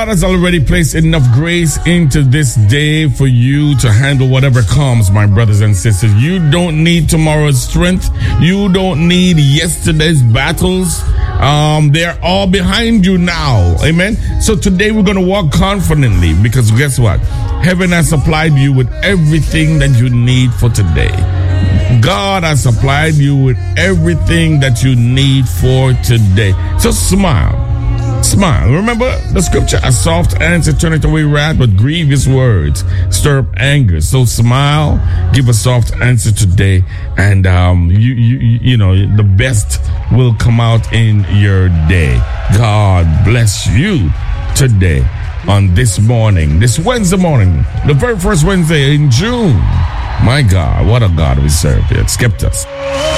has already placed enough grace into this day for you to handle whatever comes, my brothers and sisters. You don't need tomorrow's strength. You don't need yesterday's battles. They're all behind you now. Amen. So today we're going to walk confidently because guess what? Heaven has supplied you with everything that you need for today. God has supplied you with everything that you need for today. So smile. Smile. Remember the scripture, a soft answer turneth away wrath, but grievous words stir up anger. So smile, give a soft answer today, and you know the best will come out in your day. God bless you today on this morning, this Wednesday morning, the very first Wednesday in June. My God, what a God we serve. It skipped us.